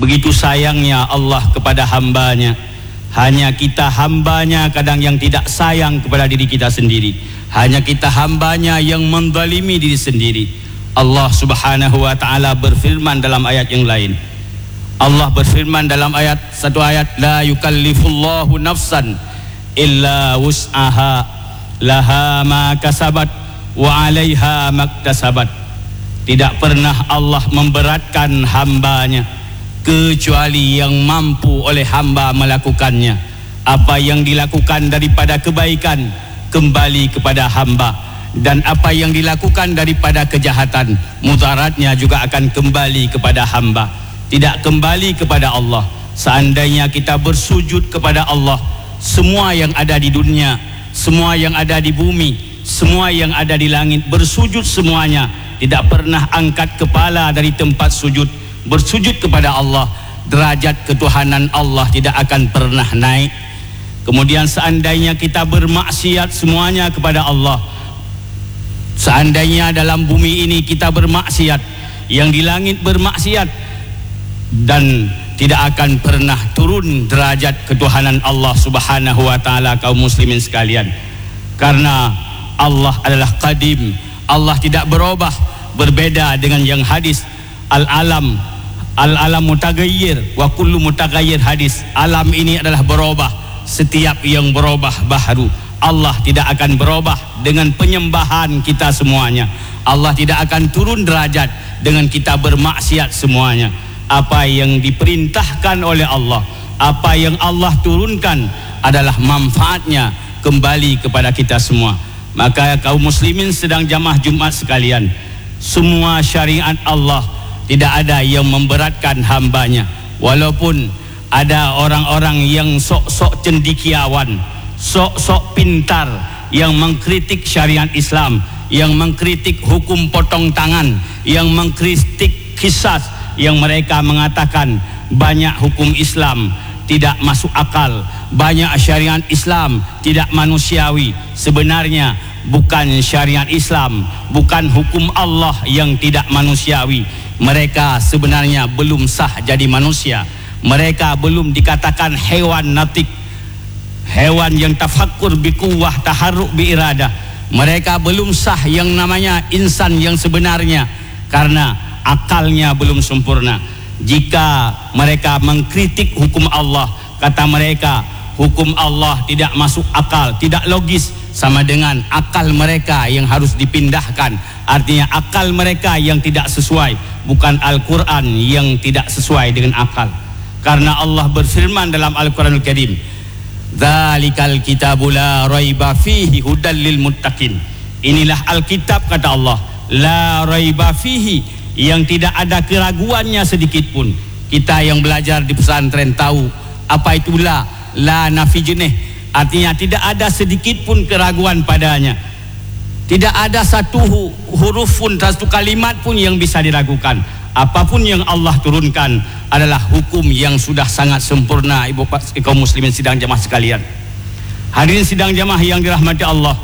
Begitu sayangnya Allah kepada hambanya. Hanya kita hambanya kadang yang tidak sayang kepada diri kita sendiri. Hanya kita hambanya yang menzalimi diri sendiri. Allah subhanahu wa ta'ala berfirman dalam ayat yang lain. Allah berfirman dalam satu ayat, la yukallifullahu nafsan illa wus'aha laha ma kasabat wa 'alaiha maktasabat. Tidak pernah Allah memberatkan hambanya kecuali yang mampu oleh hamba melakukannya. Apa yang dilakukan daripada kebaikan kembali kepada hamba, dan apa yang dilakukan daripada kejahatan mudaratnya juga akan kembali kepada hamba, tidak kembali kepada Allah. Seandainya kita bersujud kepada Allah, semua yang ada di dunia, semua yang ada di bumi, semua yang ada di langit bersujud semuanya, tidak pernah angkat kepala dari tempat sujud, bersujud kepada Allah, derajat ketuhanan Allah tidak akan pernah naik. Kemudian seandainya kita bermaksiat semuanya kepada Allah, seandainya dalam bumi ini kita bermaksiat, yang di langit bermaksiat, dan tidak akan pernah turun derajat ketuhanan Allah subhanahu wa ta'ala, kaum muslimin sekalian. Karena Allah adalah qadim, Allah tidak berubah, berbeda dengan yang hadis al-alam mutaghayyir wa kullu mutaghayyir hadis. Alam ini adalah berubah, setiap yang berubah baharu. Allah tidak akan berubah dengan penyembahan kita semuanya. Allah tidak akan turun derajat dengan kita bermaksiat semuanya. Apa yang diperintahkan oleh Allah, apa yang Allah turunkan adalah manfaatnya kembali kepada kita semua. Maka kaum muslimin sedang jamaah Jumat sekalian, semua syariat Allah tidak ada yang memberatkan hambanya. Walaupun ada orang-orang yang sok-sok cendikiawan, sok-sok pintar, yang mengkritik syariat Islam, yang mengkritik hukum potong tangan, yang mengkritik qisas, yang mereka mengatakan banyak hukum Islam tidak masuk akal, banyak syariat Islam tidak manusiawi. Sebenarnya bukan syariat Islam, bukan hukum Allah yang tidak manusiawi. Mereka sebenarnya belum sah jadi manusia. Mereka belum dikatakan hewan natik, hewan yang tafakkur biquwah taharruk biiradah. Mereka belum sah yang namanya insan yang sebenarnya, karena akalnya belum sempurna. Jika mereka mengkritik hukum Allah, kata mereka hukum Allah tidak masuk akal, tidak logis, sama dengan akal mereka yang harus dipindahkan. Artinya akal mereka yang tidak sesuai, bukan Al-Quran yang tidak sesuai dengan akal. Karena Allah berfirman dalam Al-Quranul Karim, dzalikal kitabu la raiba fihi hudal lil muttaqin. Inilah Alkitab, kata Allah, la raiba fihi, yang tidak ada keraguannya sedikit pun. Kita yang belajar di pesantren tahu apa itulah la nafi jenih. Artinya tidak ada sedikit pun keraguan padanya. Tidak ada satu huruf pun, satu kalimat pun yang bisa diragukan. Apapun yang Allah turunkan adalah hukum yang sudah sangat sempurna. Ibu kaum muslimin sidang jamaah sekalian, hadirin sidang jamaah yang dirahmati Allah.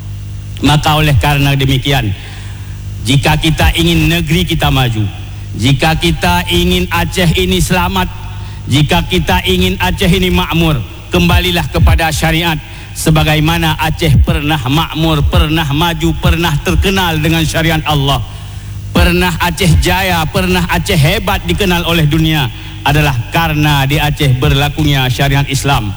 Maka oleh karena demikian, jika kita ingin negeri kita maju, jika kita ingin Aceh ini selamat, jika kita ingin Aceh ini makmur, kembalilah kepada syariat. Sebagaimana Aceh pernah makmur, pernah maju, pernah terkenal dengan syariat Allah. Pernah Aceh jaya, pernah Aceh hebat dikenal oleh dunia, adalah karena di Aceh berlakunya syariat Islam.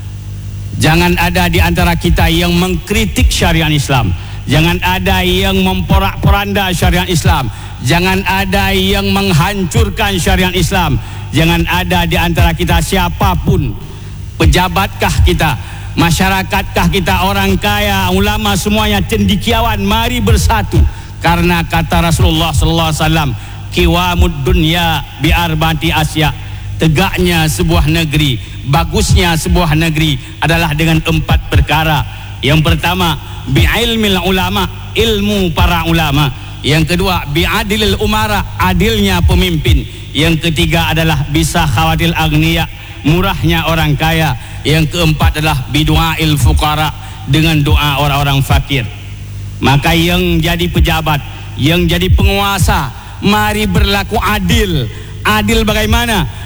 Jangan ada di antara kita yang mengkritik syariat Islam. Jangan ada yang memporak-poranda syariat Islam. Jangan ada yang menghancurkan syariat Islam. Jangan ada di antara kita siapapun, pejabatkah kita, masyarakatkah kita, orang kaya, ulama, semuanya cendikiawan, mari bersatu. Karena kata Rasulullah sallallahu alaihi wasallam, qiwamud dunya bi arba'ati asya. Tegaknya sebuah negeri, bagusnya sebuah negeri adalah dengan 4 perkara. Yang pertama, bi ilmil ulama, ilmu para ulama. Yang kedua, bi adilil umara, adilnya pemimpin. Yang ketiga adalah bisa khawatil agniya, murahnya orang kaya. Yang keempat adalah bi du'ail fuqara, dengan doa orang-orang fakir. Maka yang jadi pejabat, yang jadi penguasa, mari berlaku adil. Adil bagaimana?